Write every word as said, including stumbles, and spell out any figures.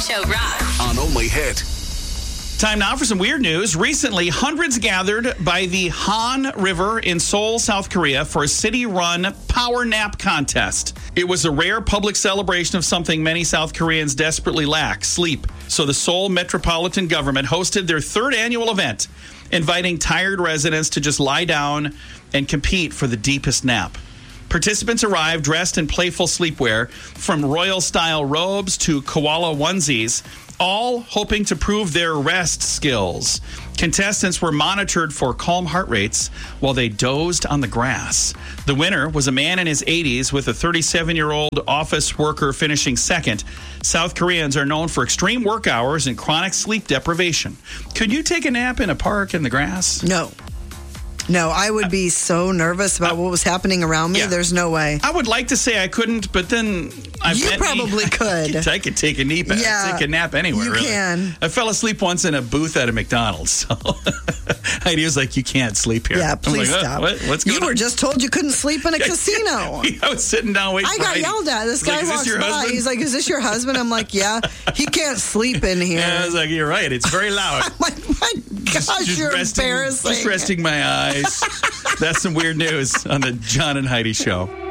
Show rocks. On Only Hit. Time now for some weird news. Recently, hundreds gathered by the Han River in Seoul, South Korea for a city-run power nap contest. It was a rare public celebration of something many South Koreans desperately lack, sleep. So the Seoul Metropolitan Government hosted their third annual event, inviting tired residents to just lie down and compete for the deepest nap. Participants arrived dressed in playful sleepwear, from royal-style robes to koala onesies, all hoping to prove their rest skills. Contestants were monitored for calm heart rates while they dozed on the grass. The winner was a man in his eighties with a thirty-seven-year-old office worker finishing second. South Koreans are known for extreme work hours and chronic sleep deprivation. Could you take a nap in a park in the grass? No. No, I would be so nervous about what was happening around me. Yeah. There's no way. I would like to say I couldn't, but then I've You met probably me. could. I could, I could take a nap. Yeah, take a nap anywhere. you really. can. I fell asleep once in a booth at a McDonald's. So Heidi was like, "You can't sleep here." Yeah, I'm please like, stop. What? What's going you on? were just told you couldn't sleep in a casino. I was sitting down waiting I for got Heidi. yelled at. This He's like, guy "Is this walks your by. husband?" He's like, "Is this your husband?" I'm like, "Yeah." He can't sleep in here. Yeah, I was like, "You're right. It's very loud." I'm like, my gosh, just you're resting, embarrassing. Just resting my eyes. That's some weird news on the John and Heidi Show.